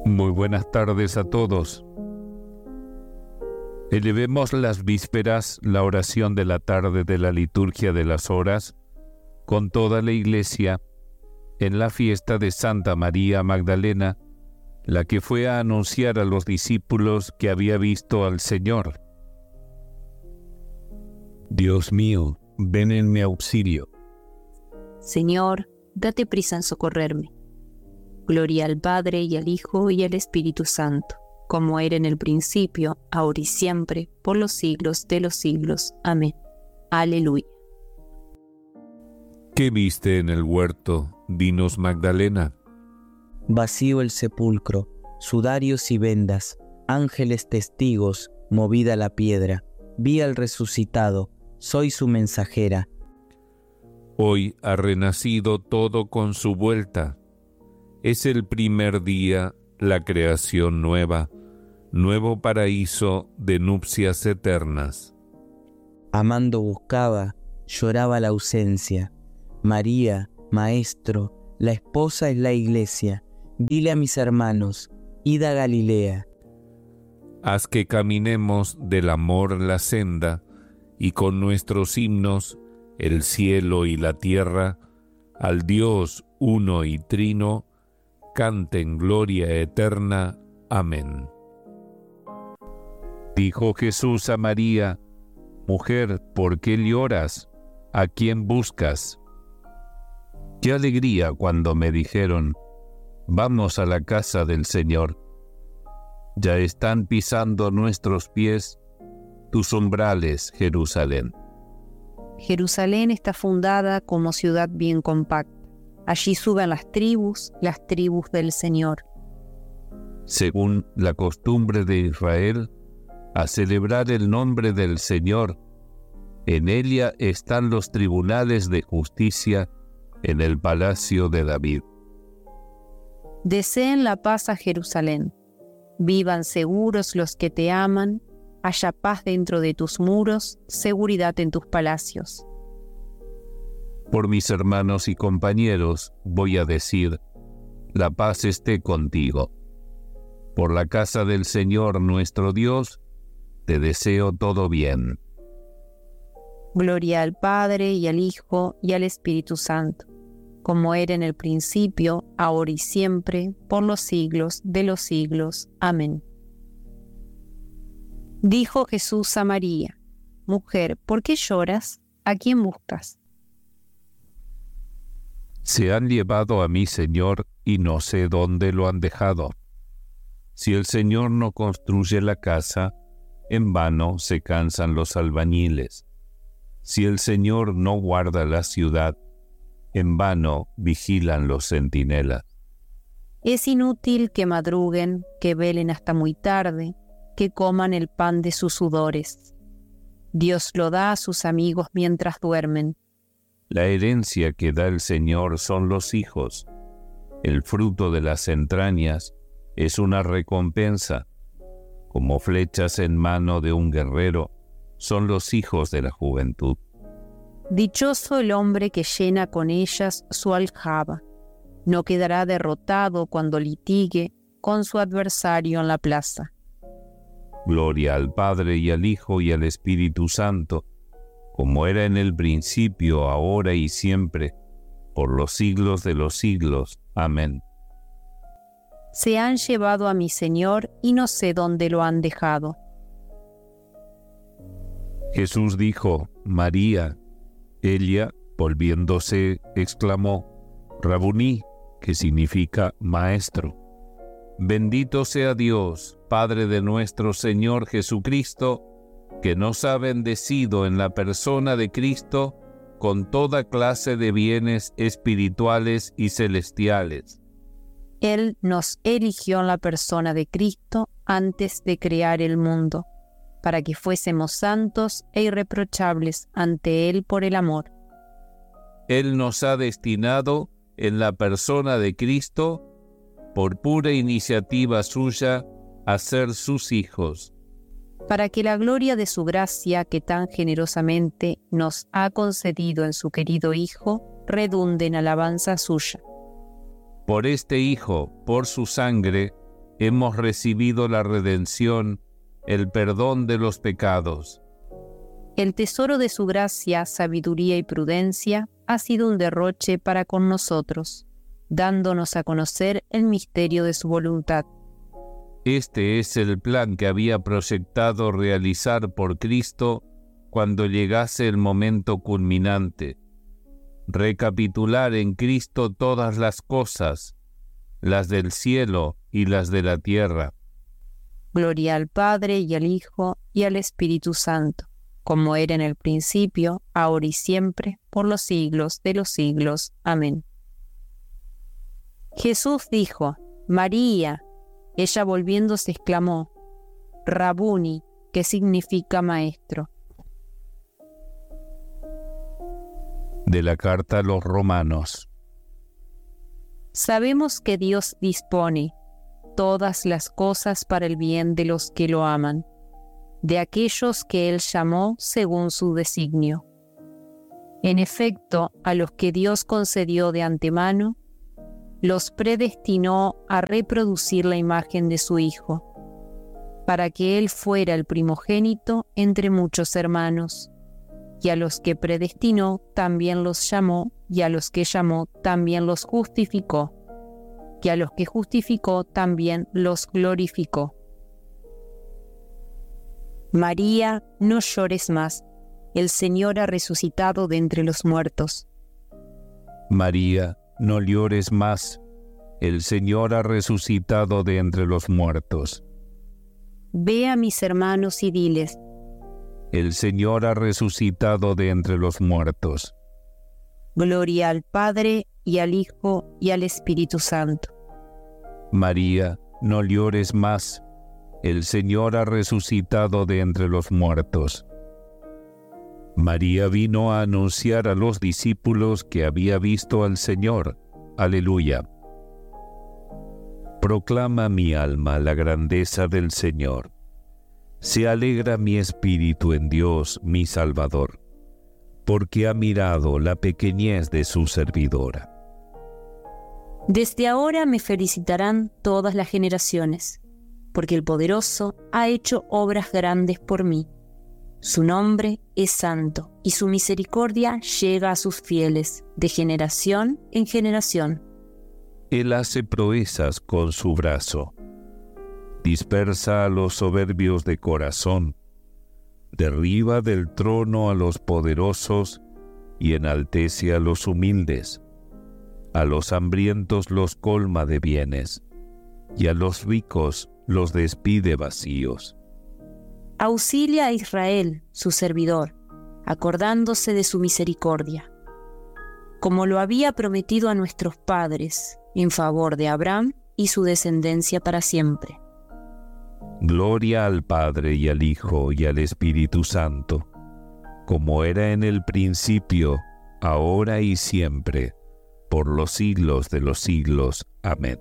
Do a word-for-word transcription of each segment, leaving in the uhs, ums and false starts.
Muy buenas tardes a todos. Elevemos las vísperas, la oración de la tarde de la liturgia de las horas, con toda la Iglesia, en la fiesta de Santa María Magdalena, la que fue a anunciar a los discípulos que había visto al Señor. Dios mío, ven en mi auxilio. Señor, date prisa en socorrerme. Gloria al Padre, y al Hijo, y al Espíritu Santo, como era en el principio, ahora y siempre, por los siglos de los siglos. Amén. Aleluya. ¿Qué viste en el huerto? Dinos, Magdalena. Vacío el sepulcro, sudarios y vendas, ángeles testigos, movida la piedra. Vi al resucitado, soy su mensajera. Hoy ha renacido todo con su vuelta. Es el primer día, la creación nueva, nuevo paraíso de nupcias eternas. Amando buscaba, lloraba la ausencia. María, Maestro, la esposa es la iglesia. Dile a mis hermanos, id a Galilea. Haz que caminemos del amor la senda, y con nuestros himnos, el cielo y la tierra, al Dios uno y trino, canten gloria eterna. Amén. Dijo Jesús a María: Mujer, ¿por qué lloras? ¿A quién buscas? Qué alegría cuando me dijeron: vamos a la casa del Señor. Ya están pisando nuestros pies tus umbrales, Jerusalén. Jerusalén está fundada como ciudad bien compacta. Allí suben las tribus, las tribus del Señor. Según la costumbre de Israel, a celebrar el nombre del Señor. En ella están los tribunales de justicia en el palacio de David. Deseen la paz a Jerusalén. Vivan seguros los que te aman. Haya paz dentro de tus muros, seguridad en tus palacios. Por mis hermanos y compañeros voy a decir: la paz esté contigo. Por la casa del Señor nuestro Dios, te deseo todo bien. Gloria al Padre, y al Hijo, y al Espíritu Santo, como era en el principio, ahora y siempre, por los siglos de los siglos. Amén. Dijo Jesús a María: Mujer, ¿por qué lloras? ¿A quién buscas? Se han llevado a mi Señor y no sé dónde lo han dejado. Si el Señor no construye la casa, en vano se cansan los albañiles. Si el Señor no guarda la ciudad, en vano vigilan los centinelas. Es inútil que madruguen, que velen hasta muy tarde, que coman el pan de sus sudores. Dios lo da a sus amigos mientras duermen. La herencia que da el Señor son los hijos. El fruto de las entrañas es una recompensa. Como flechas en mano de un guerrero, son los hijos de la juventud. Dichoso el hombre que llena con ellas su aljaba. No quedará derrotado cuando litigue con su adversario en la plaza. Gloria al Padre, y al Hijo, y al Espíritu Santo, como era en el principio, ahora y siempre, por los siglos de los siglos. Amén. Se han llevado a mi Señor y no sé dónde lo han dejado. Jesús dijo: María. Ella, volviéndose, exclamó: Rabuní, que significa maestro. Bendito sea Dios, Padre de nuestro Señor Jesucristo, que nos ha bendecido en la persona de Cristo con toda clase de bienes espirituales y celestiales. Él nos eligió en la persona de Cristo antes de crear el mundo, para que fuésemos santos e irreprochables ante Él por el amor. Él nos ha destinado en la persona de Cristo, por pura iniciativa suya, a ser sus hijos. Para que la gloria de su gracia, que tan generosamente nos ha concedido en su querido Hijo, redunde en alabanza suya. Por este Hijo, por su sangre, hemos recibido la redención, el perdón de los pecados. El tesoro de su gracia, sabiduría y prudencia ha sido un derroche para con nosotros, dándonos a conocer el misterio de su voluntad. Este es el plan que había proyectado realizar por Cristo cuando llegase el momento culminante. Recapitular en Cristo todas las cosas, las del cielo y las de la tierra. Gloria al Padre y al Hijo y al Espíritu Santo, como era en el principio, ahora y siempre, por los siglos de los siglos. Amén. Jesús dijo: María. Ella volviéndose exclamó: Rabuni, que significa maestro. De la carta a los Romanos. Sabemos que Dios dispone todas las cosas para el bien de los que lo aman, de aquellos que Él llamó según su designio. En efecto, a los que Dios concedió de antemano, los predestinó a reproducir la imagen de su Hijo, para que Él fuera el primogénito entre muchos hermanos. Y a los que predestinó también los llamó, y a los que llamó también los justificó, y a los que justificó también los glorificó. María, no llores más, el Señor ha resucitado de entre los muertos. María, no llores más, el Señor ha resucitado de entre los muertos. Ve a mis hermanos y diles: El Señor ha resucitado de entre los muertos. Gloria al Padre, y al Hijo, y al Espíritu Santo. María, no llores más, el Señor ha resucitado de entre los muertos. María vino a anunciar a los discípulos que había visto al Señor. Aleluya. Proclama mi alma la grandeza del Señor. Se alegra mi espíritu en Dios, mi Salvador, porque ha mirado la pequeñez de su servidora. Desde ahora me felicitarán todas las generaciones, porque el Poderoso ha hecho obras grandes por mí. Su nombre es santo, y su misericordia llega a sus fieles, de generación en generación. Él hace proezas con su brazo. Dispersa a los soberbios de corazón. Derriba del trono a los poderosos y enaltece a los humildes. A los hambrientos los colma de bienes, y a los ricos los despide vacíos. Auxilia a Israel, su servidor, acordándose de su misericordia, como lo había prometido a nuestros padres, en favor de Abraham y su descendencia para siempre. Gloria al Padre y al Hijo y al Espíritu Santo, como era en el principio, ahora y siempre, por los siglos de los siglos. Amén.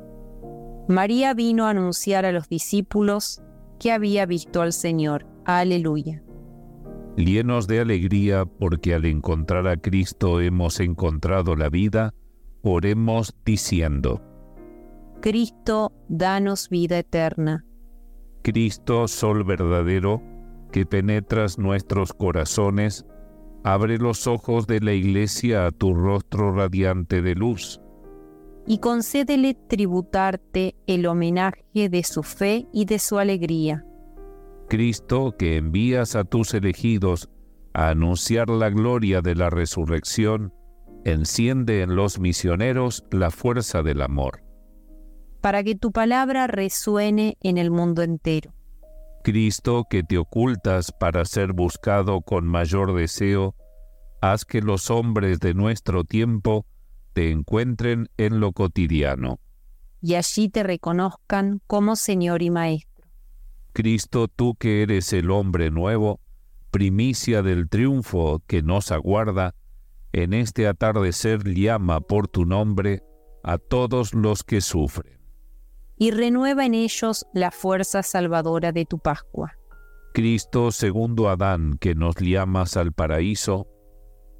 María vino a anunciar a los discípulos que había visto al Señor. Aleluya. Llenos de alegría porque al encontrar a Cristo hemos encontrado la vida, oremos diciendo: Cristo, danos vida eterna. Cristo, sol verdadero, que penetras nuestros corazones, abre los ojos de la Iglesia a tu rostro radiante de luz. Y concédele tributarte el homenaje de su fe y de su alegría. Cristo, que envías a tus elegidos a anunciar la gloria de la resurrección, enciende en los misioneros la fuerza del amor. Para que tu palabra resuene en el mundo entero. Cristo, que te ocultas para ser buscado con mayor deseo, haz que los hombres de nuestro tiempo te encuentren en lo cotidiano. Y allí te reconozcan como Señor y Maestro. Cristo, tú que eres el hombre nuevo, primicia del triunfo que nos aguarda, en este atardecer llama por tu nombre a todos los que sufren. Y renueva en ellos la fuerza salvadora de tu Pascua. Cristo, segundo Adán, que nos llamas al paraíso,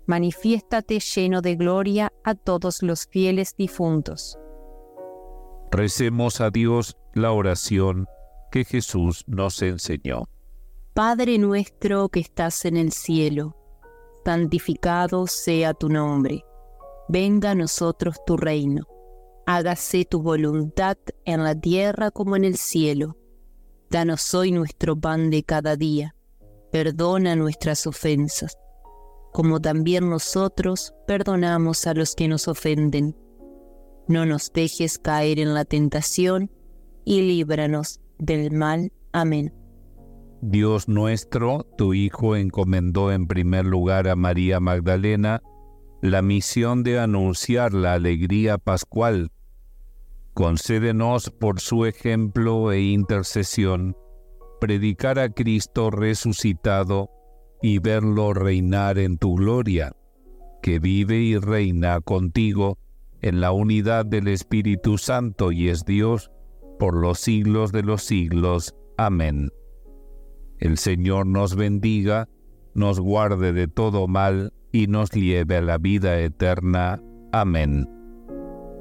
manifiéstate lleno de gloria a todos los fieles difuntos. Recemos a Dios la oración que Jesús nos enseñó. Padre nuestro que estás en el cielo, santificado sea tu nombre. Venga a nosotros tu reino. Hágase tu voluntad en la tierra como en el cielo. Danos hoy nuestro pan de cada día. Perdona nuestras ofensas, como también nosotros perdonamos a los que nos ofenden. No nos dejes caer en la tentación, y líbranos del mal. Amén. Dios nuestro, tu Hijo encomendó en primer lugar a María Magdalena la misión de anunciar la alegría pascual. Concédenos por su ejemplo e intercesión predicar a Cristo resucitado y verlo reinar en tu gloria, que vive y reina contigo en la unidad del Espíritu Santo y es Dios por los siglos de los siglos. Amén. El Señor nos bendiga, nos guarde de todo mal y nos lleve a la vida eterna. Amén.